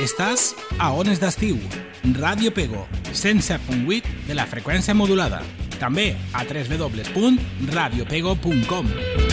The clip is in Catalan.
Estàs a Ones d'Estiu, Ràdio Pego, 107.8 de la freqüència modulada. També a www.radiopego.com.